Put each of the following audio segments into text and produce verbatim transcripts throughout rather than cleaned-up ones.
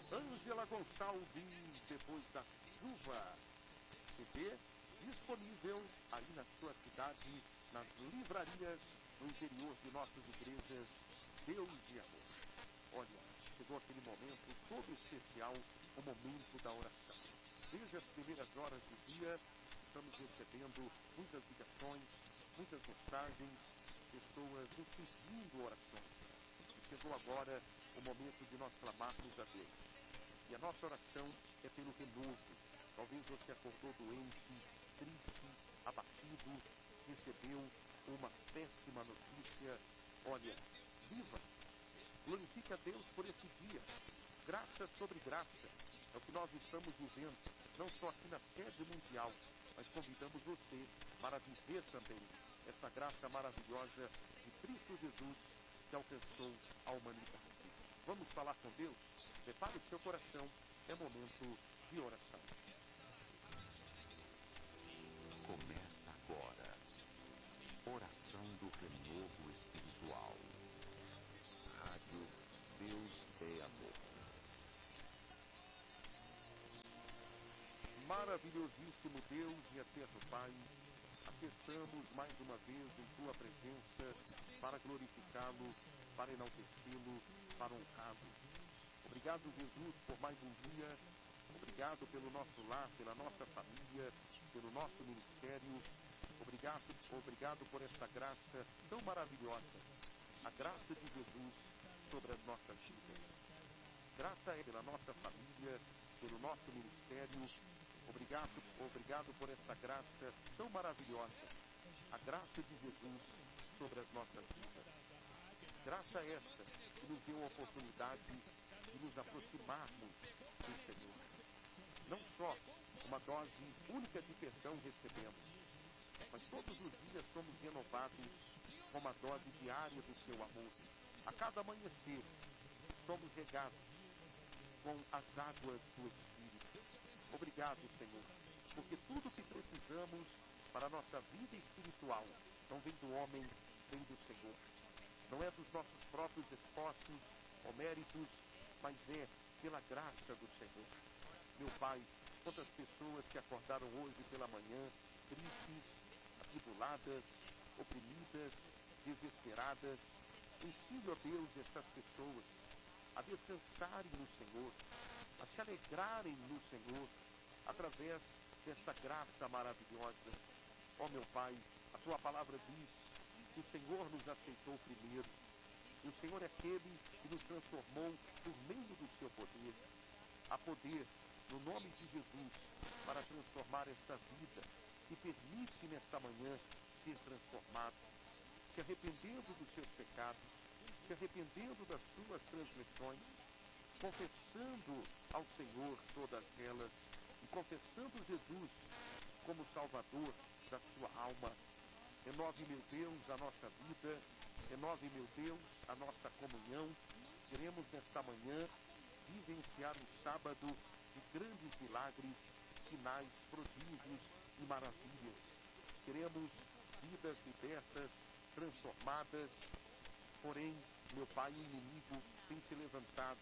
Ângela Gonçalves, depois da chuva. C D disponível aí na sua cidade, nas livrarias no interior de nossas igrejas. Deus e amor. Olha, chegou aquele momento todo especial, o momento da oração. Desde as primeiras horas do dia, estamos recebendo muitas ligações, muitas mensagens, pessoas nos pedindo orações. E chegou agora o momento de nós clamarmos a Deus. E a nossa oração é pelo renovo. Talvez você acordou doente, triste, abatido, recebeu uma péssima notícia. Olha, viva! Glorifique a Deus por esse dia. Graça sobre graça. É o que nós estamos vivendo, não só aqui na sede mundial, mas convidamos você para viver também essa graça maravilhosa de Cristo Jesus que alcançou a humanidade. Vamos falar com Deus? Prepare o seu coração, é momento de oração. Começa agora. Oração do renovo espiritual. Rádio Deus é Amor. Maravilhosíssimo Deus e eterno Pai, aqui estamos mais uma vez em Tua presença para glorificá-lo, para enaltecê-lo, para honrá-lo. Obrigado, Jesus, por mais um dia. Obrigado pelo nosso lar, pela nossa família, pelo nosso ministério. Obrigado, obrigado por esta graça tão maravilhosa, a graça de Jesus sobre as nossas vidas. Graça é pela nossa família, pelo nosso ministério. Obrigado, obrigado por esta graça tão maravilhosa, a graça de Jesus sobre as nossas vidas. Graça esta que nos deu a oportunidade de nos aproximarmos do Senhor. Não só uma dose única de perdão recebemos, mas todos os dias somos renovados com uma dose diária do seu amor. A cada amanhecer, somos regados com as águas do Espírito. Obrigado, Senhor, porque tudo que precisamos para a nossa vida espiritual não vem do homem, vem do Senhor. Não é dos nossos próprios esforços ou méritos, mas é pela graça do Senhor. Meu Pai, quantas pessoas que acordaram hoje pela manhã, tristes, atribuladas, oprimidas, desesperadas. Ensine, ó Deus, estas pessoas a descansarem no Senhor, a se alegrarem no Senhor, através desta graça maravilhosa. Ó meu Pai, a Tua palavra diz que o Senhor nos aceitou primeiro. E o Senhor é aquele que nos transformou por meio do seu poder. Há poder no nome de Jesus para transformar esta vida que permite nesta manhã ser transformado, se arrependendo dos seus pecados, se arrependendo das suas transgressões, confessando ao Senhor todas elas e confessando Jesus como Salvador da sua alma. Renove, meu Deus, a nossa vida, renove, meu Deus, a nossa comunhão. Queremos nesta manhã vivenciar um sábado de grandes milagres, sinais, prodígios e maravilhas. Queremos vidas libertas, transformadas. Porém, meu Pai, o inimigo tem se levantado.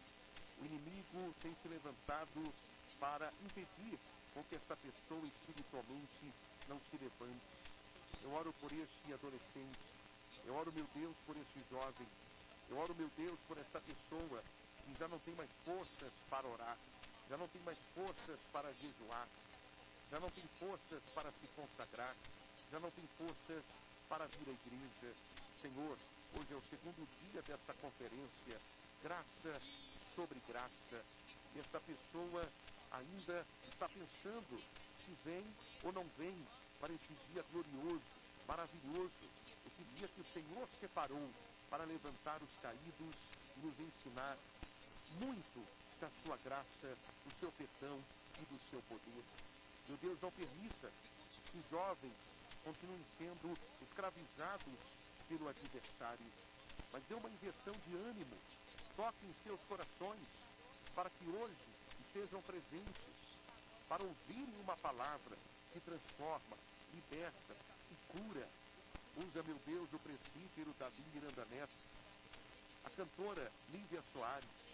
O inimigo tem se levantado para impedir com que esta pessoa espiritualmente não se levante. Eu oro por este adolescente. Eu oro, meu Deus, por este jovem. Eu oro, meu Deus, por esta pessoa que já não tem mais forças para orar, já não tem mais forças para jejuar, já não tem forças para se consagrar, já não tem forças para vir à igreja. Senhor, hoje é o segundo dia desta conferência, graça sobre graça. E esta pessoa ainda está pensando se vem ou não vem para esse dia glorioso, maravilhoso, esse dia que o Senhor separou para levantar os caídos e nos ensinar muito da sua graça, do seu perdão e do seu poder. Meu Deus, não permita que os jovens continuem sendo escravizados pelo adversário, mas dê uma injeção de ânimo, toque em seus corações, para que hoje estejam presentes, para ouvirem uma palavra que transforma, liberta e cura. Usa, meu Deus, o presbítero Davi Miranda Neto, a cantora Lívia Soares, os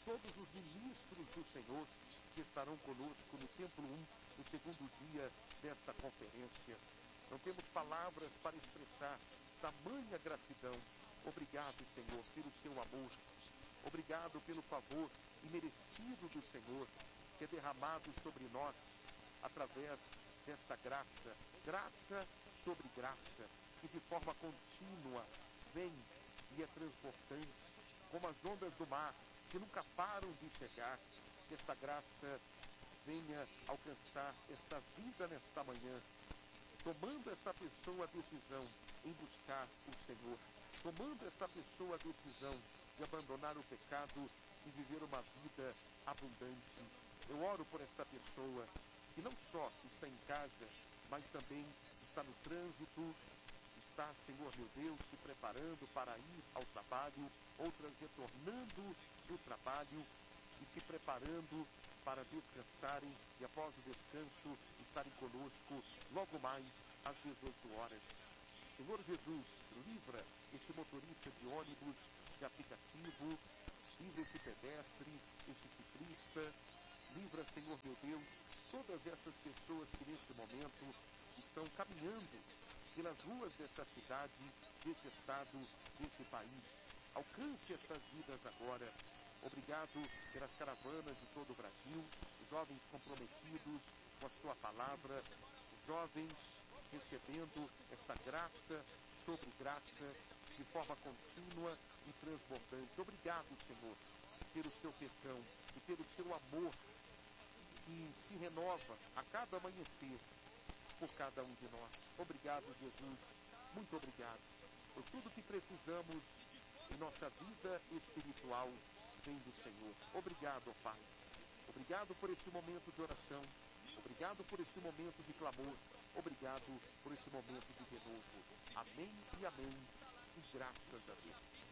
todos os ministros do Senhor que estarão conosco no Templo um, no segundo dia desta conferência. Não temos palavras para expressar tamanha gratidão. Obrigado, Senhor, pelo seu amor. Obrigado pelo favor imerecido do Senhor, que é derramado sobre nós através desta graça. Graça sobre graça, que de forma contínua vem e é transportante, como as ondas do mar, que nunca param de chegar. Que esta graça venha alcançar esta vida nesta manhã, tomando esta pessoa a decisão em buscar o Senhor, tomando esta pessoa a decisão de abandonar o pecado e viver uma vida abundante. Eu oro por esta pessoa que não só está em casa, mas também está no trânsito, está, Senhor meu Deus, se preparando para ir ao trabalho, outras retornando do trabalho e se preparando para descansarem e após o descanso estarem conosco logo mais às dezoito horas. Senhor Jesus, livra esse motorista de ônibus, de aplicativo, livra esse pedestre, esse ciclista, livra, Senhor meu Deus, todas essas pessoas que neste momento estão caminhando pelas ruas dessa cidade, desse estado, desse país. Alcance essas vidas agora. Obrigado pelas caravanas de todo o Brasil, os jovens comprometidos com a sua palavra, os jovens recebendo esta graça sobre graça de forma contínua e transbordante. Obrigado, Senhor, pelo seu perdão e pelo seu amor que se renova a cada amanhecer por cada um de nós. Obrigado, Jesus, muito obrigado por tudo que precisamos em nossa vida espiritual. Vem do Senhor. Obrigado, ó Pai. Obrigado por esse momento de oração. Obrigado por esse momento de clamor. Obrigado por esse momento de renovo. Amém e amém. E graças a Deus.